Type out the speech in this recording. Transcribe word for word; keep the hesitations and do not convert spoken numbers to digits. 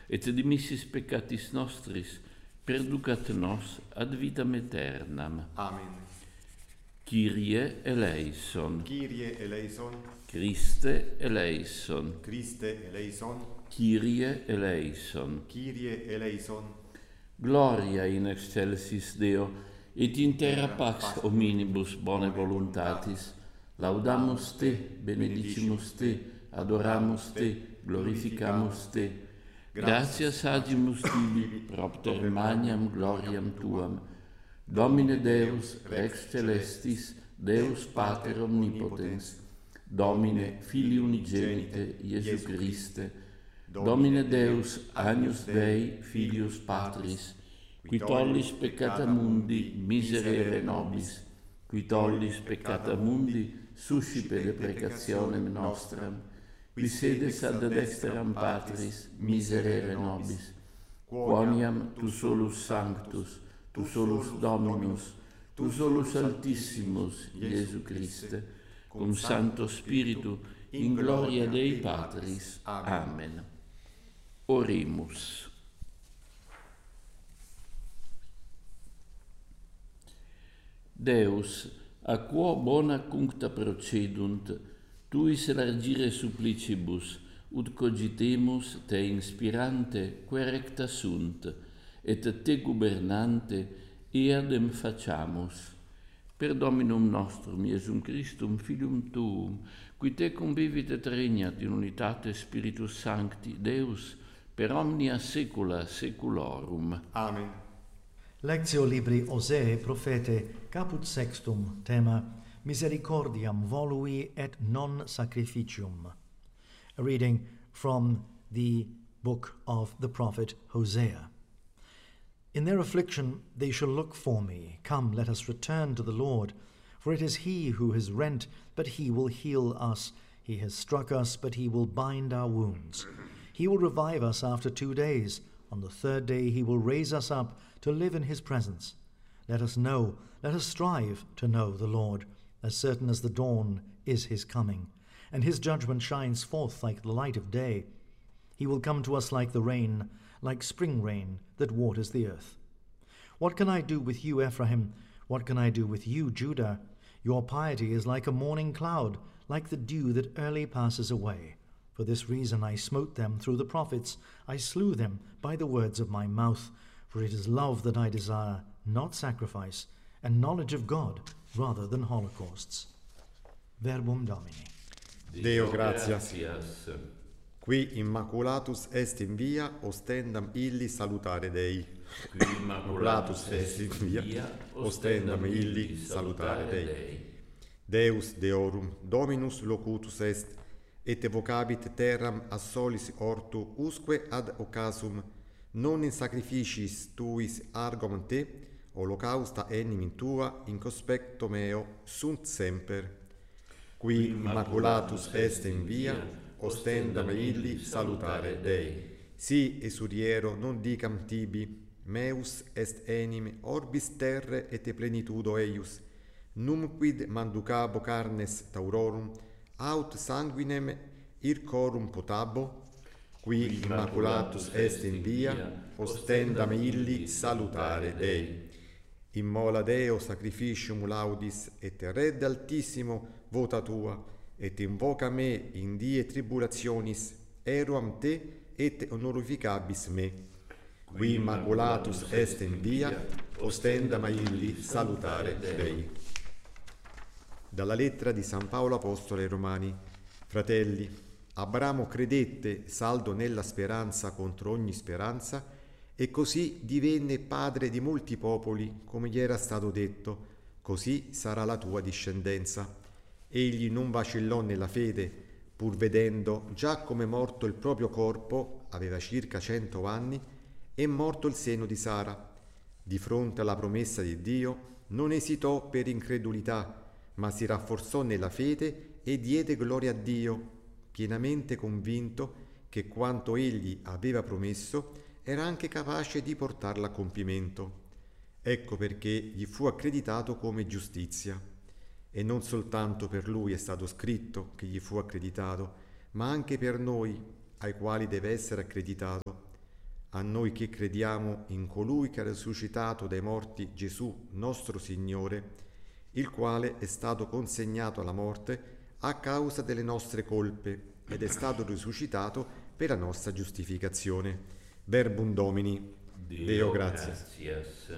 et dimissis peccatis nostris, perducat nos ad vitam aeternam. Amen. Kyrie eleison. Kyrie eleison. Christe eleison. Christe eleison. Kyrie eleison. Kyrie eleison. Gloria in excelsis Deo, et in terra pax hominibus bone voluntatis. Laudamus te, benedicimus te, adoramus te, glorificamus te. Gratias agimus tibi, propter magnam gloriam tuam. Domine Deus, Rex celestis, Deus Pater omnipotens, Domine Filii unigenite, Iesu Christe, Domine Deus, Agnus Dei, Filius Patris, qui tollis peccata mundi, miserere nobis, qui tollis peccata mundi, suscipe deprecationem nostram, qui sedes ad dexteram Patris, miserere nobis, quoniam tu solus sanctus, tu solus Dominus, tu solus Altissimus, Iesu Christe, cum Santo Spiritu, in gloria Dei Patris. Amen. Oremus. Deus, a quo bona cuncta procedunt, tuis largire supplicibus, ut cogitemus te inspirante querecta sunt, et te gubernante eadem faciamus. Per Dominum nostrum, Iesum Christum, Filium Tuum, qui te convivit et regnat in unitate Spiritus Sancti, Deus, per omnia saecula saeculorum. Amen. Lectio libri Osee prophete caput sextum tema misericordiam volui et non sacrificium. A reading from the book of the prophet Hosea. In their affliction they shall look for me. Come, let us return to the Lord. For it is he who has rent, but he will heal us. He has struck us, but he will bind our wounds. He will revive us after two days. On the third day he will raise us up to live in his presence. Let us know, let us strive to know the Lord, as certain as the dawn is his coming, and his judgment shines forth like the light of day. He will come to us like the rain, like spring rain that waters the earth. What can I do with you, Ephraim? What can I do with you, Judah? Your piety is like a morning cloud, like the dew that early passes away. For this reason I smote them through the prophets. I slew them by the words of my mouth. For it is love that I desire, not sacrifice, and knowledge of God rather than holocausts. Verbum Domini. Deo gratias. Qui immaculatus est in via, ostendam illi salutare Dei. Qui immaculatus est in via, ostendam illi salutare Dei. Deus Deorum, Dominus locutus est, et evocabit terram a solis ortu usque ad occasum, non in sacrificiis tuis argument te, holocausta enim tua in conspecto meo sunt semper. Qui immaculatus est in via, ostendam illi salutare Dei. Si esuriero non dicam tibi, meus est enim orbis terre et plenitudo eius, numquid manducabo carnes taurorum, aut sanguinem ircorum potabo. Qui immaculatus est in via, ostendam illi salutare Dei. Immola Deo sacrificium laudis, et redde altissimo vota tua, et invoca me in die tribulationis, eruam te et honorificabis me. Qui immaculatus est in via, ostendam illi salutare Dei. Dalla lettera di San Paolo Apostolo ai Romani. Fratelli, Abramo credette, saldo nella speranza contro ogni speranza, e così divenne padre di molti popoli, come gli era stato detto, così sarà la tua discendenza. Egli non vacillò nella fede, pur vedendo già come morto il proprio corpo, aveva circa cento anni, e morto il seno di Sara. Di fronte alla promessa di Dio, non esitò per incredulità, ma si rafforzò nella fede e diede gloria a Dio, pienamente convinto che quanto egli aveva promesso era anche capace di portarla a compimento. Ecco perché gli fu accreditato come giustizia. E non soltanto per lui è stato scritto che gli fu accreditato, ma anche per noi, ai quali deve essere accreditato. a noi che crediamo in colui che ha risuscitato dai morti Gesù nostro Signore, il quale è stato consegnato alla morte a causa delle nostre colpe ed è stato risuscitato per la nostra giustificazione. Verbum Domini. Deo, Deo gratias. gratias.